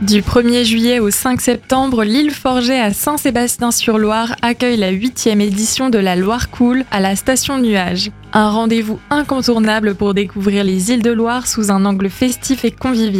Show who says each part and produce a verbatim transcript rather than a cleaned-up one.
Speaker 1: Du premier juillet au cinq septembre, l'île Forget à Saint-Sébastien-sur-Loire accueille la huitième édition de la Loire Cool à la station Nuage. Un rendez-vous incontournable pour découvrir les îles de Loire sous un angle festif et convivial.